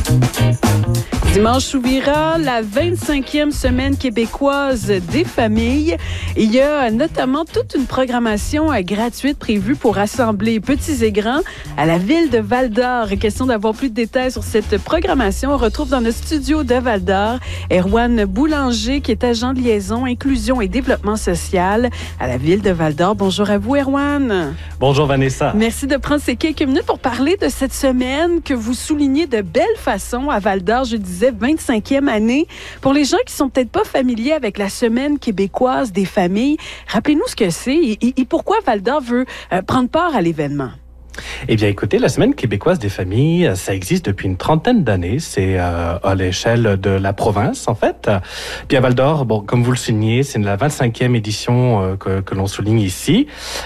Dimanche s'ouvrira la 25e semaine québécoise des familles. Il y a notamment toute une programmation gratuite prévue pour rassembler petits et grands à la ville de Val-d'Or. Question d'avoir plus de détails sur cette programmation. On retrouve dans le studio de Val-d'Or Erwan Boulanger, qui est agent de liaison, inclusion et développement social à la ville de Val-d'Or. Bonjour à vous, Erwan. Bonjour, Vanessa. Merci de prendre ces quelques minutes pour parler de cette semaine que vous soulignez de belle façon à Val-d'Or. Je disais 25e année. Pour les gens qui sont peut-être pas familiers avec la Semaine québécoise des familles, rappelez-nous ce que c'est et pourquoi Val-d'Or veut prendre part à l'événement. Eh bien, écoutez, la Semaine québécoise des familles, ça existe depuis une trentaine d'années. C'est à l'échelle de la province, en fait. Puis à Val-d'Or, bon, comme vous le soulignez, c'est la 25e édition que l'on souligne ici.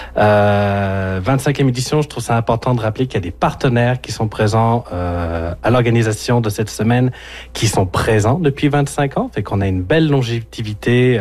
25e édition, je trouve ça important de rappeler qu'il y a des partenaires qui sont présents à l'organisation de cette semaine, qui sont présents depuis 25 ans. Fait qu'on a une belle longévité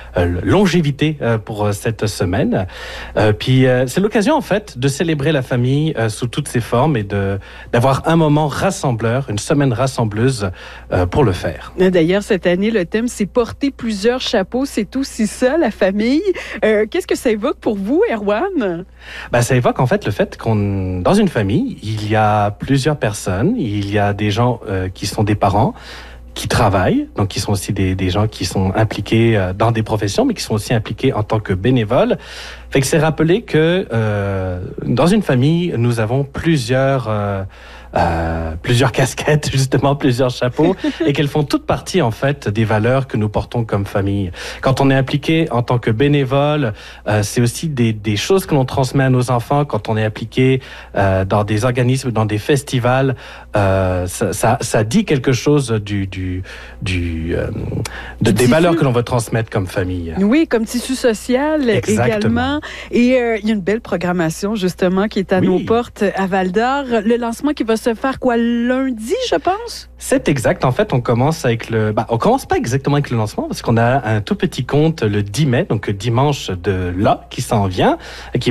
pour cette semaine. Puis c'est l'occasion, en fait, de célébrer la famille sous toutes ses formes et d'avoir un moment rassembleur, une semaine rassembleuse pour le faire. D'ailleurs, cette année, le thème, c'est porter plusieurs chapeaux. C'est aussi ça, la famille. Qu'est-ce que ça évoque pour vous, Erwan? Ça évoque en fait le fait dans une famille, il y a plusieurs personnes. Il y a des gens qui sont des parents, qui travaillent, donc qui sont aussi des gens qui sont impliqués dans des professions, mais qui sont aussi impliqués en tant que bénévoles. Fait que c'est rappeler que dans une famille, nous avons plusieurs casquettes, justement, plusieurs chapeaux, et qu'elles font toutes partie, en fait, des valeurs que nous portons comme famille. Quand on est impliqué en tant que bénévole, c'est aussi des choses que l'on transmet à nos enfants. Quand on est impliqué dans des organismes, dans des festivals, ça dit quelque chose des valeurs que l'on veut transmettre comme famille. Oui, comme tissu social. Exactement. Également. Et il y a une belle programmation, justement, qui est à nos portes à Val-d'Or. Le lancement qui va se faire lundi, je pense? C'est exact. En fait, on commence avec on commence pas exactement avec le lancement parce qu'on a un tout petit compte le 10 mai, donc dimanche de là, qui s'en vient, qui